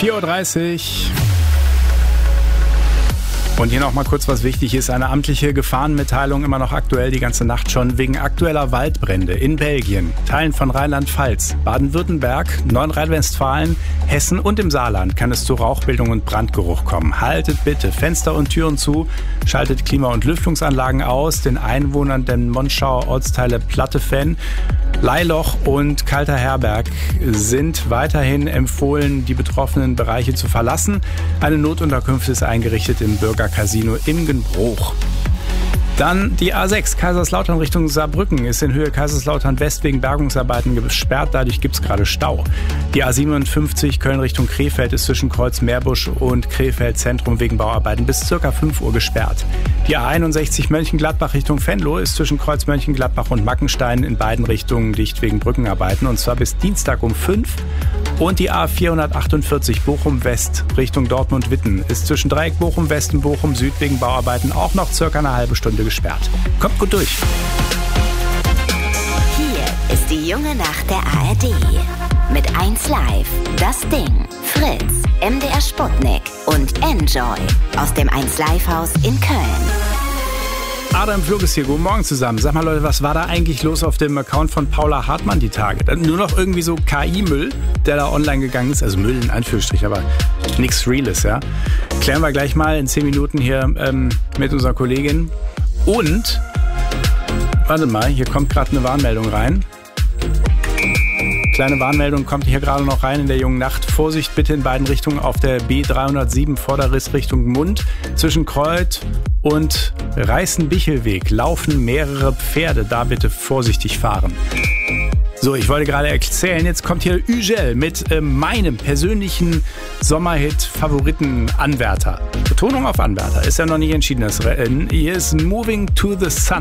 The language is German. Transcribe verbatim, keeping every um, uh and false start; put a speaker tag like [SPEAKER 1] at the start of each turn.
[SPEAKER 1] vier Uhr dreißig. Und hier noch mal kurz, was wichtig ist. Eine amtliche Gefahrenmitteilung, immer noch aktuell die ganze Nacht schon, wegen aktueller Waldbrände in Belgien, Teilen von Rheinland-Pfalz, Baden-Württemberg, Nordrhein-Westfalen, Hessen und im Saarland kann es zu Rauchbildung und Brandgeruch kommen. Haltet bitte Fenster und Türen zu, schaltet Klima- und Lüftungsanlagen aus. Den Einwohnern der Monschauer Ortsteile Plattefenn, Leiloch und Kalter Herberg sind weiterhin empfohlen, die betroffenen Bereiche zu verlassen. Eine Notunterkunft ist eingerichtet im Bürgercasino Imgenbruch. Dann die A sechs Kaiserslautern Richtung Saarbrücken ist in Höhe Kaiserslautern West wegen Bergungsarbeiten gesperrt. Dadurch gibt es gerade Stau. Die A siebenundfünfzig Köln Richtung Krefeld ist zwischen Kreuz Meerbusch und Krefeld Zentrum wegen Bauarbeiten bis ca. fünf Uhr gesperrt. Die A einundsechzig Mönchengladbach Richtung Venlo ist zwischen Kreuz Mönchengladbach und Mackenstein in beiden Richtungen dicht wegen Brückenarbeiten und zwar bis Dienstag um fünf. Und die A vierhundertachtundvierzig Bochum West Richtung Dortmund-Witten ist zwischen Dreieck Bochum West und Bochum Süd wegen Bauarbeiten auch noch circa eine halbe Stunde gesperrt. Kommt gut durch.
[SPEAKER 2] Hier ist die junge Nacht der A R D. Mit eins Live, Das Ding, Fritz, M D R Sputnik und Enjoy aus dem eins Live Haus in Köln.
[SPEAKER 1] Adam Flug ist hier. Guten Morgen zusammen. Sag mal Leute, was war da eigentlich los auf dem Account von Paula Hartmann die Tage? Dann nur noch irgendwie so K I-Müll, der da online gegangen ist. Also Müll in Anführungsstrich, aber nichts Reales, ja. Klären wir gleich mal in zehn Minuten hier ähm, mit unserer Kollegin. Und, warte mal, hier kommt gerade eine Warnmeldung rein. Kleine Warnmeldung kommt hier gerade noch rein in der jungen Nacht. Vorsicht bitte in beiden Richtungen auf der B dreihundertsieben Vorderriss Richtung Mund. Zwischen Kreuth und Reißen-Bichelweg laufen mehrere Pferde. Da bitte vorsichtig fahren. So, ich wollte gerade erzählen, jetzt kommt hier Ügel mit äh, meinem persönlichen Sommerhit-Favoriten-Anwärter. Betonung auf Anwärter, ist ja noch nicht entschieden das Rennen. Hier ist Moving to the Sun.